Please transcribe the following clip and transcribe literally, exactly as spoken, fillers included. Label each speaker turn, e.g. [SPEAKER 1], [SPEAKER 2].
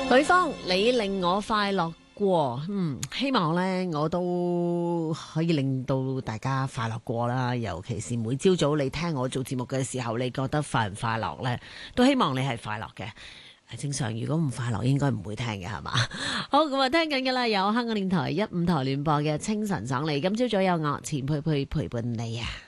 [SPEAKER 1] 許芳，你令我快樂過，嗯，希望呢我都可以令到大家快樂過啦。尤其是每朝早你聽我做節目嘅時候，你覺得快唔快樂呢？都希望你係快樂嘅。正常如果唔快樂，應該唔會聽嘅係嘛？好，咁啊，聽緊嘅啦，有香港電台一五台聯播嘅清晨爽利，今朝早有我錢佩佩陪伴你啊。